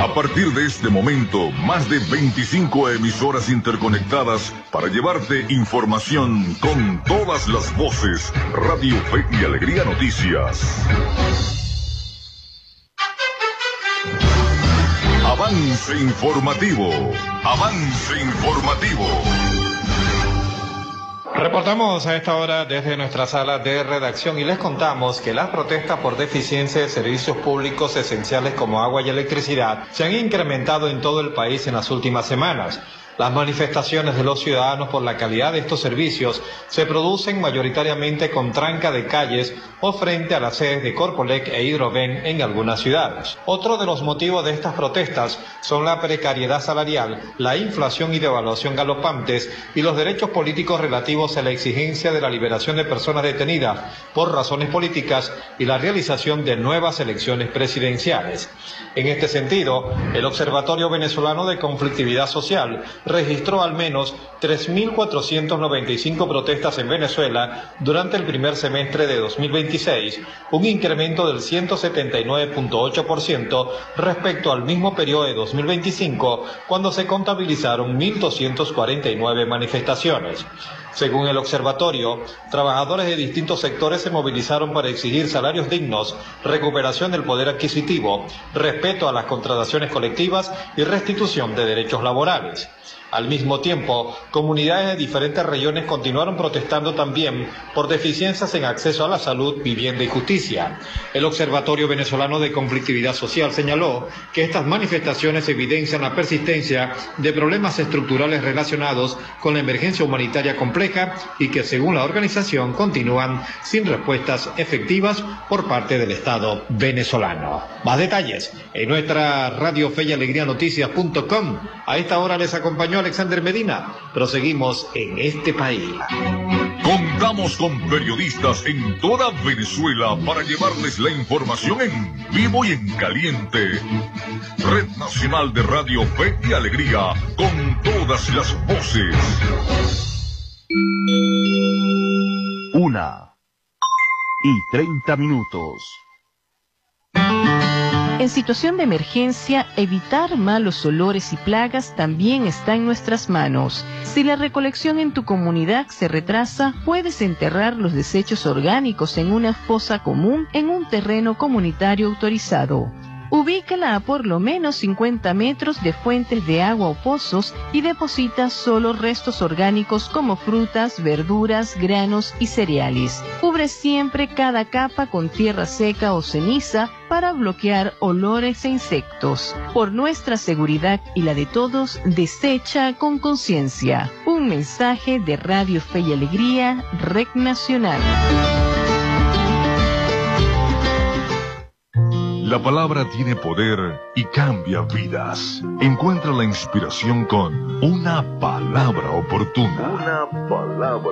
A partir de este momento, más de 25 emisoras interconectadas para llevarte información con todas las voces. Radio Fe y Alegría Noticias. Avance informativo. Avance informativo. Reportamos a esta hora desde nuestra sala de redacción y les contamos que las protestas por deficiencia de servicios públicos esenciales como agua y electricidad se han incrementado en todo el país en las últimas semanas. Las manifestaciones de los ciudadanos por la calidad de estos servicios se producen mayoritariamente con tranca de calles o frente a las sedes de Corpolec e Hidroven en algunas ciudades. Otro de los motivos de estas protestas son la precariedad salarial, la inflación y devaluación galopantes y los derechos políticos relativos a la exigencia de la liberación de personas detenidas por razones políticas y la realización de nuevas elecciones presidenciales. En este sentido, el Observatorio Venezolano de Conflictividad Social registró al menos 3.495 protestas en Venezuela durante el primer semestre de 2026, un incremento del 179.8% respecto al mismo periodo de 2025, cuando se contabilizaron 1.249 manifestaciones. Según el observatorio, trabajadores de distintos sectores se movilizaron para exigir salarios dignos, recuperación del poder adquisitivo, respeto a las contrataciones colectivas y restitución de derechos laborales. Al mismo tiempo, comunidades de diferentes regiones continuaron protestando también por deficiencias en acceso a la salud, vivienda y justicia. El Observatorio Venezolano de Conflictividad Social señaló que estas manifestaciones evidencian la persistencia de problemas estructurales relacionados con la emergencia humanitaria compleja y que, según la organización, continúan sin respuestas efectivas por parte del Estado venezolano. Más detalles en nuestra Radio Fe y Alegría Noticias.com. A esta hora les acompañó Alexander Medina. Proseguimos en este país. Contamos con periodistas en toda Venezuela para llevarles la información en vivo y en caliente. Red Nacional de Radio Fe y Alegría, con todas las voces. 1:30. En situación de emergencia, evitar malos olores y plagas también está en nuestras manos. Si la recolección en tu comunidad se retrasa, puedes enterrar los desechos orgánicos en una fosa común en un terreno comunitario autorizado. Ubícala a por lo menos 50 metros de fuentes de agua o pozos y deposita solo restos orgánicos como frutas, verduras, granos y cereales. Cubre siempre cada capa con tierra seca o ceniza para bloquear olores e insectos. Por nuestra seguridad y la de todos, desecha con conciencia. Un mensaje de Radio Fe y Alegría, Red Nacional. La palabra tiene poder y cambia vidas. Encuentra la inspiración con una palabra oportuna. Una palabra